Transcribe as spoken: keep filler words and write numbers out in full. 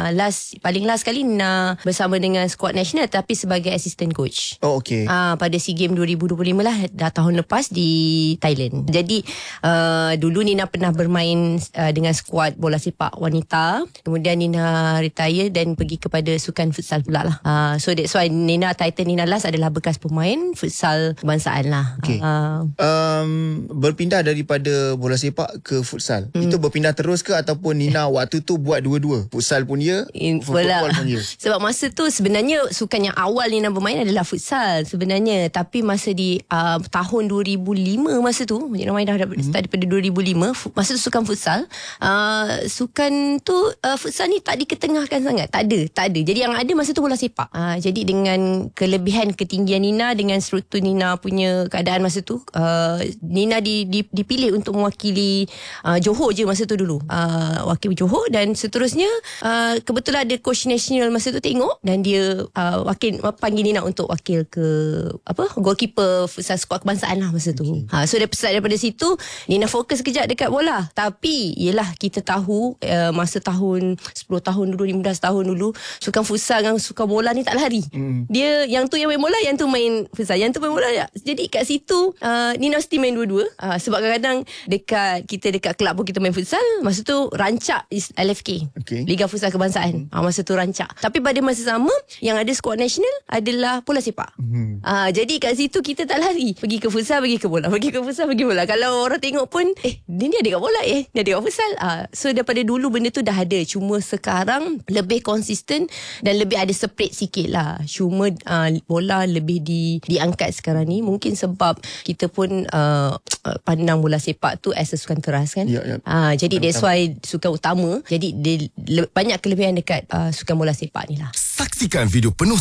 uh, last paling last kali Nina bersama dengan skuad nasional tapi sebagai assistant coach. Oh okey. Uh, pada SEA Games dua ribu dua puluh lima lah, dah tahun lepas di Thailand. Jadi uh, dulu Nina pernah bermain uh, dengan skuad bola sepak wanita. Kemudian Nina retire dan pergi kepada sukan futsal pula lah. Uh, so that's why Nina title Nina last adalah bekas pemain futsal kebangsaan lah. Okay. Uh, um, berpindah daripada bola sepak ke futsal. Hmm. Itu berpindah terus ke ataupun Nina waktu tu buat dua-dua? Futsal pun ya, football pun ya. Sebab masa tu sebenarnya sukan yang awal Nina bermain adalah futsal sebenarnya. Tapi masa di uh, tahun dua ribu lima masa tu, Nina main dah hmm. start daripada dua ribu lima. Masa tu sukan futsal. Uh, sukan tu uh, futsal ni tak diketengahkan sangat. Tak ada, tak ada. Jadi yang ada masa tu bola sepak. Uh, jadi dengan kelebihan ketinggian Nina, dengan struktur Nina punya keadaan masa tu, uh, Nina di, di, dipilih untuk mewakili uh, Johor je masa tu dulu. Uh, wakil Johor dan seterusnya uh, kebetulan ada coach nasional masa tu tengok dan dia uh, wakil panggil Nina untuk wakil ke apa goalkeeper futsal skuad kebangsaan lah masa tu. Okay. Ha, so daripada, daripada situ Nina fokus kejap dekat bola. Tapi yelah kita tahu uh, masa tahun sepuluh tahun dulu, lima belas tahun dulu, sukan futsal dengan sukan bola ni tak lari. Mm. Dia yang tu yang main bola, yang tu main futsal, yang tu main bola. Jadi kat situ uh, Nina mesti main dua-dua. Uh, sebab kadang-kadang dekat kita dekat kelab pun kita main futsal. Masa tu rancak L F K, okay. Liga Futsal Kebangsaan. Ha, masa tu rancak. Tapi pada masa sama yang ada skuad nasional adalah bola sepak. Hmm. Ha, jadi kat situ kita tak lari. Pergi ke futsal, pergi ke bola. Pergi ke futsal, pergi bola. Kalau orang tengok pun, eh dia ni ada kat bola eh. Dia ada kat futsal. Ha, so daripada dulu benda tu dah ada. Cuma sekarang lebih konsisten dan lebih ada separate sikit lah. Cuma uh, bola lebih di, diangkat sekarang ni. Mungkin sebab kita pun uh, pandang bola sepak tu as a sukan teras kan. Ya, ya. Ha, jadi that's why sukan utama. Jadi dia le- banyak kelebihan dekat uh, sukan bola sepak ni lah. Saksikan video penuh